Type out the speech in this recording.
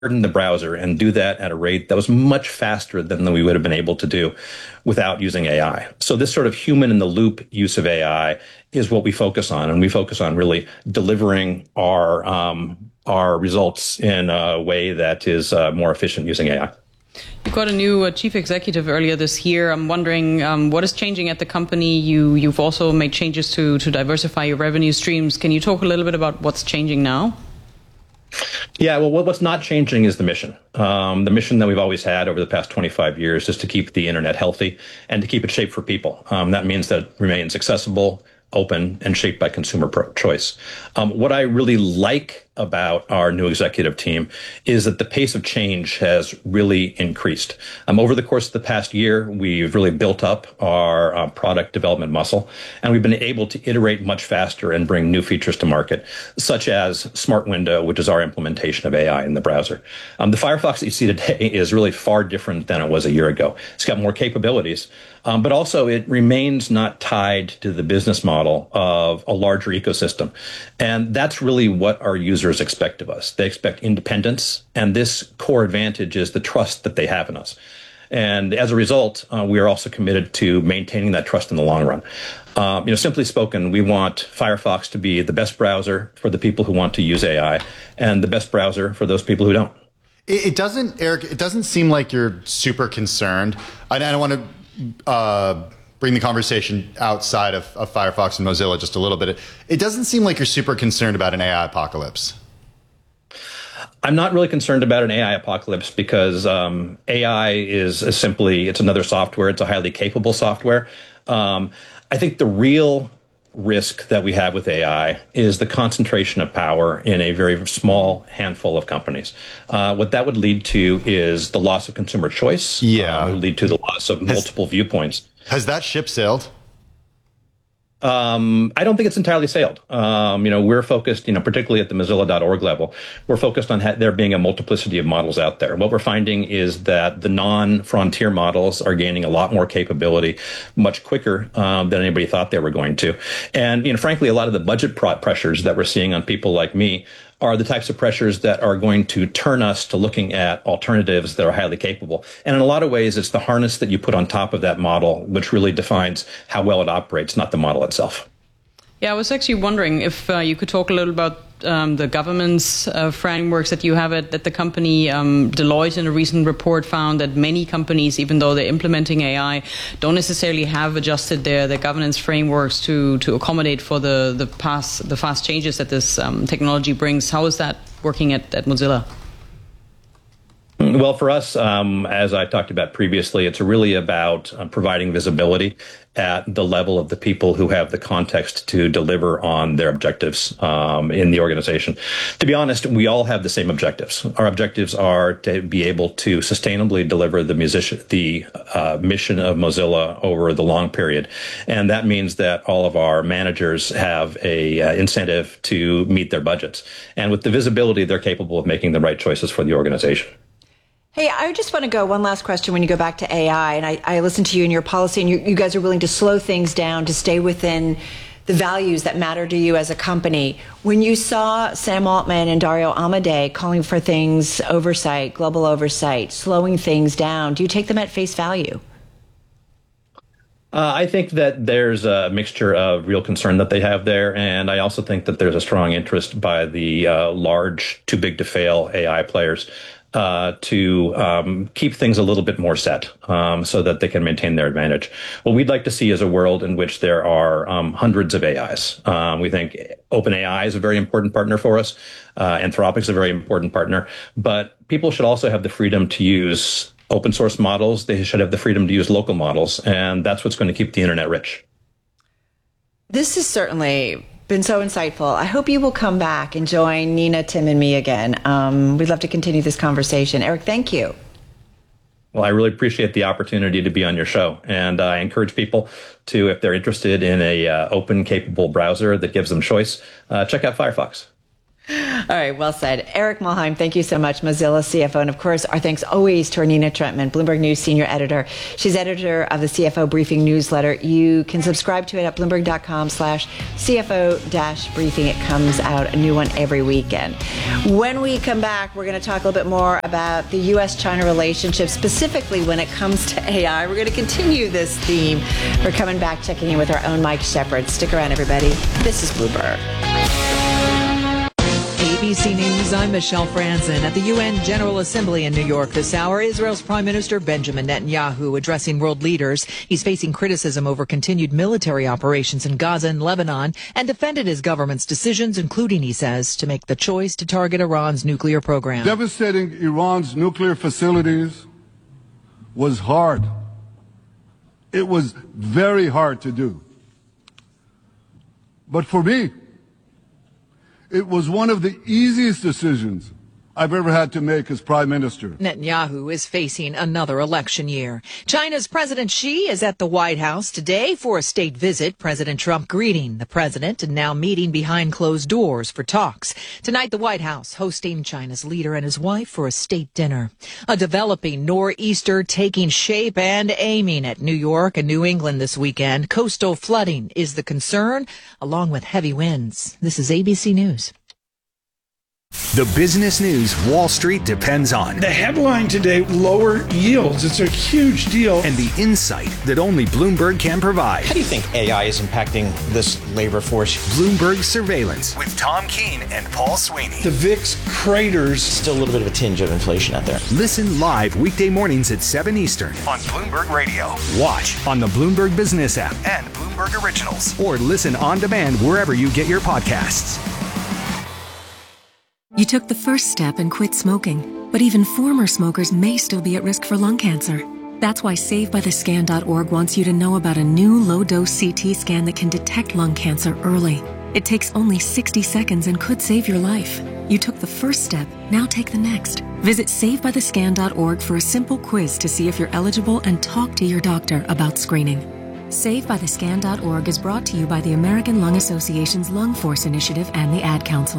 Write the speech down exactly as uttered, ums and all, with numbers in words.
harden the browser and do that at a rate that was much faster than we would have been able to do without using A I. So this sort of human in the loop use of A I is what we focus on. And we focus on really delivering our, um, our results in a way that is uh, more efficient using A I. You got a new uh, chief executive earlier this year. I'm wondering um, what is changing at the company. You, you've also made changes to, to diversify your revenue streams. Can you talk a little bit about what's changing now? Yeah, well, what's not changing is the mission. Um, the mission that we've always had over the past twenty-five years is to keep the internet healthy and to keep it shaped for people. Um, that means that it remains accessible, open, and shaped by consumer pro- choice. Um, what I really like about our new executive team is that the pace of change has really increased. Um, over the course of the past year, we've really built up our uh, product development muscle, and we've been able to iterate much faster and bring new features to market, such as Smart Window, which is our implementation of A I in the browser. Um, the Firefox that you see today is really far different than it was a year ago. It's got more capabilities, um, but also it remains not tied to the business model of a larger ecosystem. And that's really what our users expect of us. They expect independence, and this core advantage is the trust that they have in us. And as a result, uh, we are also committed to maintaining that trust in the long run. Um, you know, simply spoken, we want Firefox to be the best browser for the people who want to use A I and the best browser for those people who don't. It, it doesn't, Eric, it doesn't seem like you're super concerned. I, I don't want to uh, bring the conversation outside of, of Firefox and Mozilla just a little bit. It, it doesn't seem like you're super concerned about an A I apocalypse. I'm not really concerned about an A I apocalypse because um, A I is, is simply, it's another software. It's a highly capable software. Um, I think the real risk that we have with A I is the concentration of power in a very small handful of companies. Uh, what that would lead to is the loss of consumer choice. Yeah. Uh, it would lead to the loss of multiple has, viewpoints. Has that ship sailed? Um, I don't think it's entirely sailed. Um, you know, we're focused, you know, particularly at the Mozilla dot org level, we're focused on ha- there being a multiplicity of models out there. What we're finding is that the non-frontier models are gaining a lot more capability much quicker um, than anybody thought they were going to. And, you know, frankly, a lot of the budget pro- pressures that we're seeing on people like me are the types of pressures that are going to turn us to looking at alternatives that are highly capable. And in a lot of ways, it's the harness that you put on top of that model, which really defines how well it operates, not the model itself. Yeah, I was actually wondering if uh, you could talk a little about um, the governance uh, frameworks that you have at, at the company. Um, Deloitte in a recent report found that many companies, even though they're implementing A I, don't necessarily have adjusted their, their governance frameworks to, to accommodate for the, the, past, the fast changes that this um, technology brings. How is that working at, at Mozilla? Well, for us, um, as I talked about previously, it's really about uh, providing visibility at the level of the people who have the context to deliver on their objectives um, in the organization. To be honest, we all have the same objectives. Our objectives are to be able to sustainably deliver the musician, the uh, mission of Mozilla over the long period. And that means that all of our managers have a uh, incentive to meet their budgets. And with the visibility, they're capable of making the right choices for the organization. Hey, I just want to go one last question when you go back to A I. And I, I listened to you and your policy, and you, you guys are willing to slow things down to stay within the values that matter to you as a company. When you saw Sam Altman and Dario Amodei calling for things, oversight, global oversight, slowing things down, do you take them at face value? Uh, I think that there's a mixture of real concern that they have there, and I also think that there's a strong interest by the uh, large, too big to fail A I players uh, to um, keep things a little bit more set um, so that they can maintain their advantage. What we'd like to see is a world in which there are um, hundreds of A Is. Um, we think OpenAI is a very important partner for us. Uh, Anthropic is a very important partner, but people should also have the freedom to use open source models. They should have the freedom to use local models, and that's what's going to keep the internet rich. This has certainly been so insightful. I hope you will come back and join Nina, Tim, and me again. Um, we'd love to continue this conversation. Eric, thank you. Well, I really appreciate the opportunity to be on your show, and uh, I encourage people to, if they're interested in a uh, open, capable browser that gives them choice, uh, check out Firefox. All right, well said. Eric Mulheim, thank you so much, Mozilla C F O. And of course, our thanks always to Nina Trentman, Bloomberg News senior editor. She's editor of the C F O Briefing newsletter. You can subscribe to it at bloomberg.com slash CFO dash briefing. It comes out a new one every weekend. When we come back, we're going to talk a little bit more about the U S China relationship, specifically when it comes to A I. We're going to continue this theme. We're coming back, checking in with our own Mike Shepard. Stick around, everybody. This is Bloomberg. A B C News, I'm Michelle Franzen. At the U N General Assembly in New York this hour, Israel's Prime Minister Benjamin Netanyahu addressing world leaders. He's facing criticism over continued military operations in Gaza and Lebanon and defended his government's decisions, including, he says, to make the choice to target Iran's nuclear program. Devastating Iran's nuclear facilities was hard. It was very hard to do. But for me, it was one of the easiest decisions I've ever had to make as prime minister. Netanyahu is facing another election year. China's President Xi is at the White House today for a state visit. President Trump greeting the president and now meeting behind closed doors for talks. Tonight, the White House hosting China's leader and his wife for a state dinner. A developing nor'easter taking shape and aiming at New York and New England this weekend. Coastal flooding is the concern, along with heavy winds. This is A B C News. The business news Wall Street depends on. The headline today, lower yields. It's a huge deal. And the insight that only Bloomberg can provide. How do you think A I is impacting this labor force? Bloomberg Surveillance with Tom Keene and Paul Sweeney. The V I X craters. Still a little bit of a tinge of inflation out there. Listen live weekday mornings at seven Eastern on Bloomberg Radio. Watch on the Bloomberg Business app and Bloomberg Originals. Or listen on demand wherever you get your podcasts. You took the first step and quit smoking, but even former smokers may still be at risk for lung cancer. That's why Save By The Scan dot org wants you to know about a new low-dose C T scan that can detect lung cancer early. It takes only sixty seconds and could save your life. You took the first step, now take the next. Visit Save By The Scan dot org for a simple quiz to see if you're eligible and talk to your doctor about screening. Save By The Scan dot org is brought to you by the American Lung Association's Lung Force Initiative and the Ad Council.